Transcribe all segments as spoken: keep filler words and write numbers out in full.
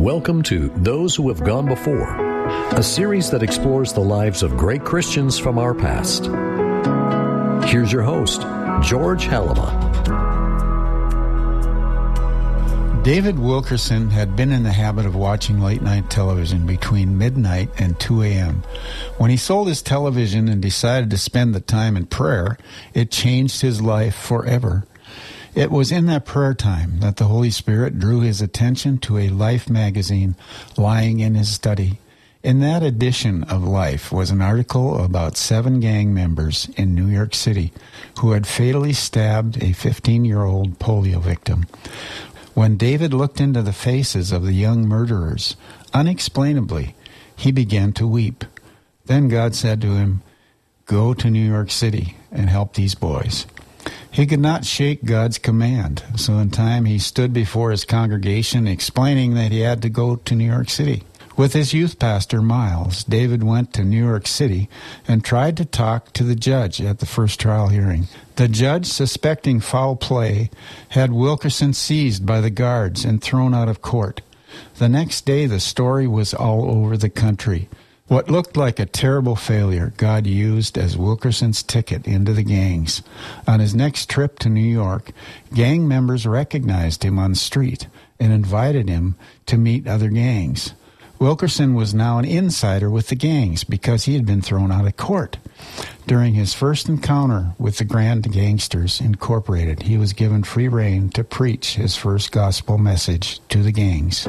Welcome to Those Who Have Gone Before, a series that explores the lives of great Christians from our past. Here's your host, George Halama. David Wilkerson had been in the habit of watching late-night television between midnight and two a.m. When he sold his television and decided to spend the time in prayer, it changed his life forever. It was in that prayer time that the Holy Spirit drew his attention to a Life magazine lying in his study. In that edition of Life was an article about seven gang members in New York City who had fatally stabbed a fifteen-year-old polio victim. When David looked into the faces of the young murderers, unexplainably, he began to weep. Then God said to him, "Go to New York City and help these boys." He could not shake God's command, so in time he stood before his congregation explaining that he had to go to New York City. With his youth pastor, Miles, David went to New York City and tried to talk to the judge at the first trial hearing. The judge, suspecting foul play, had Wilkerson seized by the guards and thrown out of court. The next day, the story was all over the country. What looked like a terrible failure, God used as Wilkerson's ticket into the gangs. On his next trip to New York, gang members recognized him on the street and invited him to meet other gangs. Wilkerson was now an insider with the gangs because he had been thrown out of court. During his first encounter with the Grand Gangsters Incorporated, he was given free rein to preach his first gospel message to the gangs.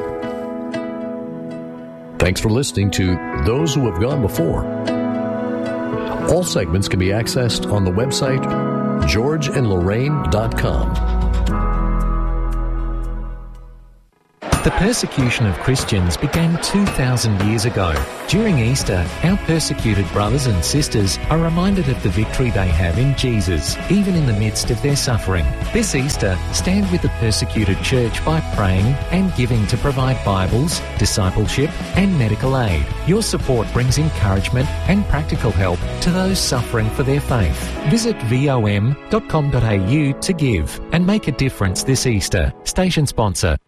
Thanks for listening to Those Who Have Gone Before. All segments can be accessed on the website george and lorraine dot com. The persecution of Christians began two thousand years ago. During Easter, our persecuted brothers and sisters are reminded of the victory they have in Jesus, even in the midst of their suffering. This Easter, stand with the persecuted church by praying and giving to provide Bibles, discipleship, and medical aid. Your support brings encouragement and practical help to those suffering for their faith. Visit vom dot com dot a u to give and make a difference this Easter. Station sponsor,